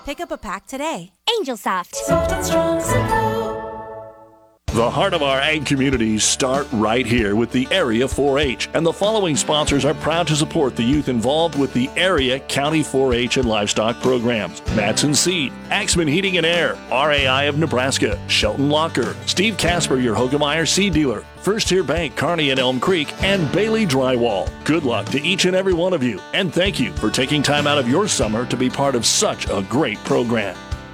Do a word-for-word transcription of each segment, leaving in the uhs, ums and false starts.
Pick up a pack today. Angel Soft. Soft and strong, simple. The heart of our ag communities start right here with the Area four H, and the following sponsors are proud to support the youth involved with the Area County four H and Livestock programs. Matson Seed, Axman Heating and Air, R A I of Nebraska, Shelton Locker, Steve Casper, your Hogemeyer seed dealer, First Tier Bank, Kearney and Elm Creek, and Bailey Drywall. Good luck to each and every one of you, and thank you for taking time out of your summer to be part of such a great program.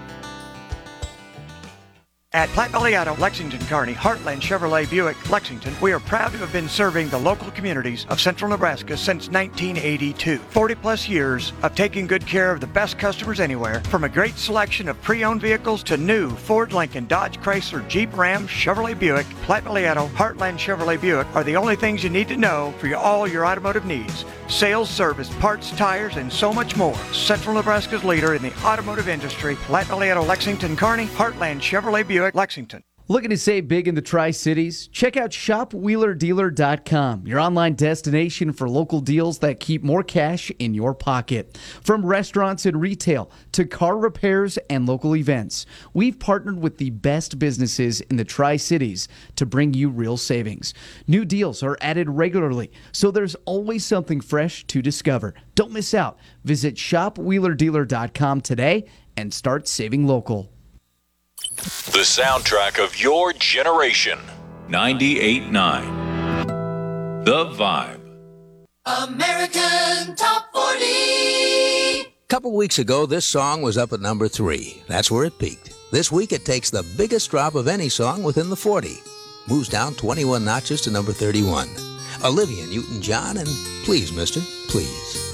At Platte Valley Auto, Lexington, Kearney, Heartland Chevrolet Buick, Lexington, we are proud to have been serving the local communities of central Nebraska since nineteen eighty-two. forty plus years of taking good care of the best customers anywhere, from a great selection of pre-owned vehicles to new Ford, Lincoln, Dodge, Chrysler, Jeep, Ram, Chevrolet Buick. Platte Valley Auto, Heartland Chevrolet Buick are the only things you need to know for your, all your automotive needs. Sales, service, parts, tires, and so much more. Central Nebraska's leader in the automotive industry, Platte Valley Auto, Lexington, Kearney, Heartland Chevrolet Buick, Lexington. Looking to save big in the Tri-Cities? Check out shop wheeler dealer dot com, your online destination for local deals that keep more cash in your pocket. From restaurants and retail to car repairs and local events, we've partnered with the best businesses in the Tri-Cities to bring you real savings. New deals are added regularly, so there's always something fresh to discover. Don't miss out. Visit shop wheeler dealer dot com today and start saving local. The soundtrack of your generation. ninety-eight point nine. The Vibe. American Top forty. A couple weeks ago, this song was up at number three. That's where it peaked. This week, it takes the biggest drop of any song within the forty. Moves down twenty-one notches to number thirty-one. Olivia Newton-John and Please, Mister, Please.